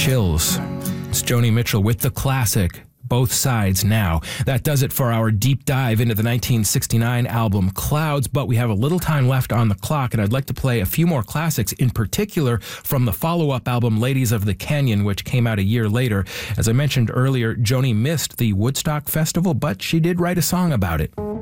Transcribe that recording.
Chills. It's Joni Mitchell with the classic, Both Sides Now. That does it for our deep dive into the 1969 album Clouds, but we have a little time left on the clock, and I'd like to play a few more classics, in particular from the follow-up album Ladies of the Canyon, which came out a year later. As I mentioned earlier, Joni missed the Woodstock Festival, but she did write a song about it.